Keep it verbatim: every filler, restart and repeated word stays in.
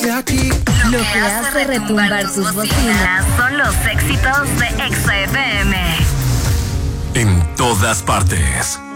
Lo que hace retumbar tus bocinas son los éxitos de Exa F M. En todas partes.